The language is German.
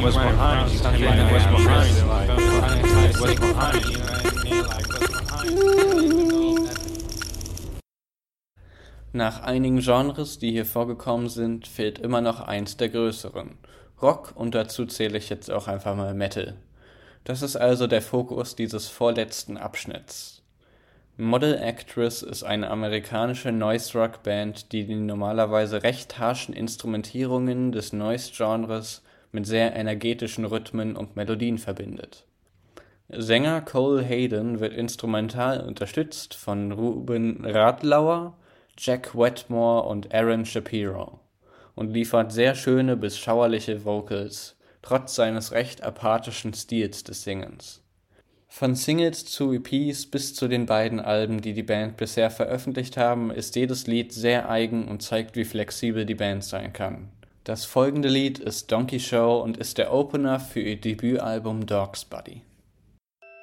what's behind you, tell me like what's behind you, like what's behind you, know what I mean? Like what's behind you. Nach einigen Genres, die hier vorgekommen sind, fehlt immer noch eins der größeren: Rock, und dazu zähle ich jetzt auch einfach mal Metal. Das ist also der Fokus dieses vorletzten Abschnitts. Model Actress ist eine amerikanische Noise-Rock-Band, die normalerweise recht harschen Instrumentierungen des Noise-Genres mit sehr energetischen Rhythmen und Melodien verbindet. Sänger Cole Hayden wird instrumental unterstützt von Ruben Radlauer, Jack Wetmore und Aaron Shapiro und liefert sehr schöne bis schauerliche Vocals, trotz seines recht apathischen Stils des Singens. Von Singles zu EPs bis zu den beiden Alben, die die Band bisher veröffentlicht haben, ist jedes Lied sehr eigen und zeigt, wie flexibel die Band sein kann. Das folgende Lied ist Donkey Show und ist der Opener für ihr Debütalbum Dog's Body.